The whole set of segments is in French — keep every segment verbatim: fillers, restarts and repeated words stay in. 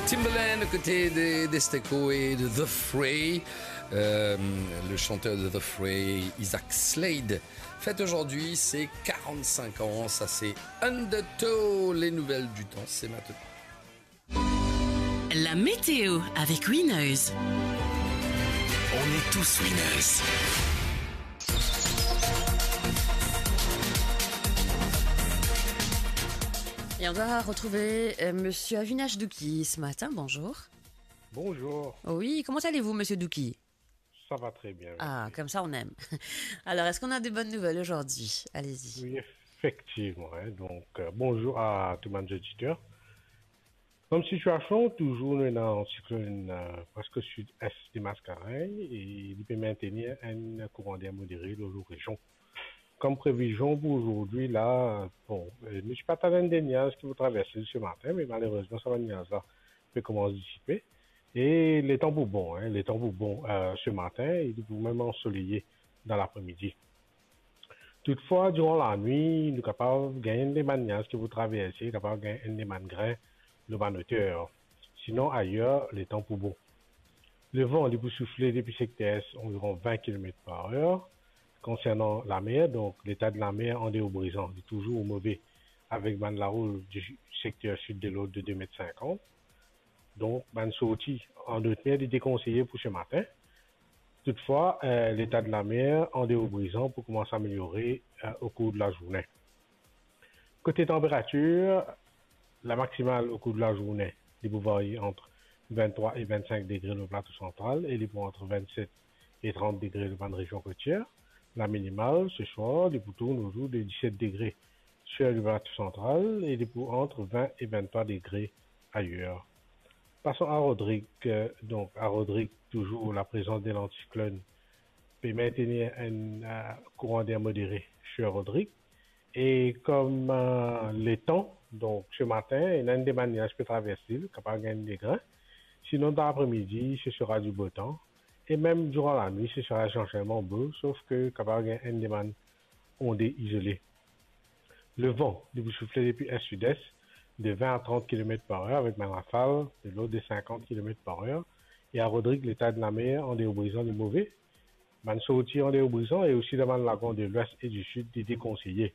Timbaland, aux côtés d'Esteco et de The Fray. Euh, le chanteur de The Fray, Isaac Slade, fête aujourd'hui ses quarante-cinq ans. Ça, c'est Undertow. Les nouvelles du temps, c'est maintenant. La météo avec Winners. On est tous winners. Et on va retrouver euh, Monsieur Avinash Douki ce matin. Bonjour. Bonjour. Oui, comment allez-vous, Monsieur Douki? Ça va très bien. Ah, merci. comme ça on aime. Alors, est-ce qu'on a des bonnes nouvelles aujourd'hui? Allez-y. Oui, effectivement. Hein. Donc, euh, bonjour à tout le monde auditeurs. Comme situation, toujours nous dans un cyclone euh, presque sud-est des Mascareilles et il peut maintenir un courant d'air modéré dans nos régions. Comme prévision pour aujourd'hui, là, bon, euh, je ne suis pas très des nuages qui vous traversent ce matin, mais malheureusement, ça va nuage-là peut commencer à se dissiper. Et les temps pour bon, hein, les temps pour bon euh, ce matin, il vous même ensoleillé dans l'après-midi. Toutefois, durant la nuit, nous sommes capables de gagner des manières qui vous traversez, capables de gagner des mangrins, le ban hauteur. Sinon, ailleurs, les temps pour bon. Le vent, il vous souffler depuis secteur environ vingt kilomètres par heure. Concernant la mer, donc l'état de la mer en déo brisant, est toujours mauvais, avec ban la roule du secteur sud de l'autre de deux mètres cinquante. Donc, ban sorti en d'autres mer est déconseillé pour ce matin. Toutefois, euh, l'état de la mer en déo brisant pour commencer à améliorer euh, au cours de la journée. Côté température, la maximale au cours de la journée, il peut varier entre vingt-trois et vingt-cinq degrés le plateau central et il peut entre vingt-sept et trente degrés le bande région côtière. La minimale, ce soir, il peut tourner autour de dix-sept degrés sur le plateau central et il peut entre vingt et vingt-trois degrés ailleurs. Passons à Rodrigue. Euh, donc, à Rodrigue, toujours la présence de l'anticyclone peut maintenir un euh, courant d'air modéré sur Rodrigue. Et comme euh, les temps, donc ce matin, il y a une des manières peut traverser, capable de gagner des grains. Sinon, dans l'après-midi, ce sera du beau temps. Et même durant la nuit, ce sera essentiellement beau, sauf que capable de gagner une des manières ondées isolées. Le vent, il vous souffle depuis est-sud-est de vingt à trente kilomètres par heure avec ma rafale de l'autre de cinquante kilomètres par heure. Et à Rodrigue, l'état de la mer en déobrisant est mauvais. Man sorti en déobrisant et aussi devant le lagon de l'ouest et du sud est déconseillé.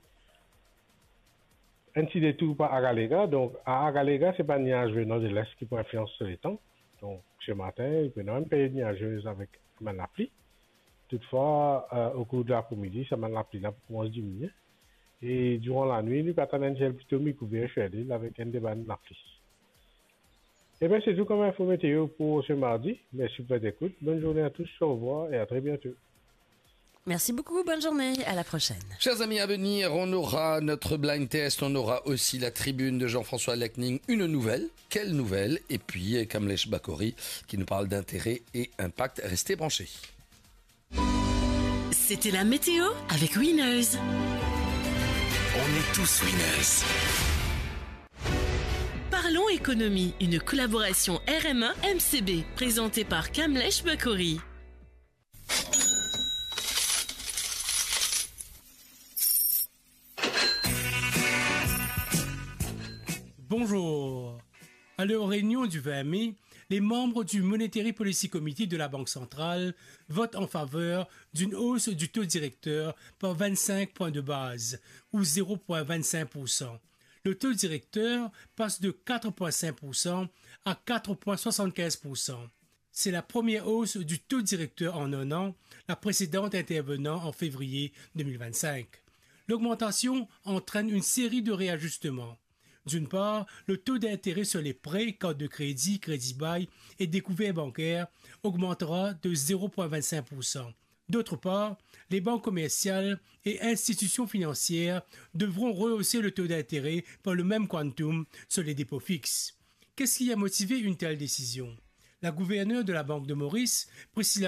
Ainsi de tout par Agalega. Donc, à Agalega, c'est pas un nuage venant de l'est qui peut influencer sur les temps. Donc, ce matin, il peut y avoir une période nuageuse avec man la pluie. Toutefois, euh, au cours de l'après-midi, ça man la pluie là pour commencer à diminuer. Et durant la nuit, nous partons un ciel plutôt mi-couvert chez l'île avec un débat de la pluie. Et bien, c'est tout comme info météo pour ce mardi. Merci pour votre écoute. Bonne journée à tous. Au revoir et à très bientôt. Merci beaucoup, bonne journée, à la prochaine. Chers amis, à venir, on aura notre blind test, on aura aussi la tribune de Jean-François Lechning, une nouvelle. Quelle nouvelle? Et puis Kamlesh Bakori qui nous parle d'intérêt et impact. Restez branchés. C'était la météo avec Winners. On est tous winners. Parlons économie, une collaboration R M A M C B, présentée par Kamlesh Bakori. Bonjour. À leur réunion du vingt mai, les membres du Monetary Policy Committee de la Banque centrale votent en faveur d'une hausse du taux directeur par vingt-cinq points de base, ou zéro virgule vingt-cinq pour cent. Le taux directeur passe de quatre virgule cinq pour cent à quatre virgule soixante-quinze pour cent. C'est la première hausse du taux directeur en un an, la précédente intervenant en février deux mille vingt-cinq. L'augmentation entraîne une série de réajustements. D'une part, le taux d'intérêt sur les prêts, cartes de crédit, crédit bail et découverts bancaires augmentera de zéro virgule vingt-cinq pour cent. D'autre part, les banques commerciales et institutions financières devront rehausser le taux d'intérêt par le même quantum sur les dépôts fixes. Qu'est-ce qui a motivé une telle décision? La gouverneure de la Banque de Maurice, Priscilla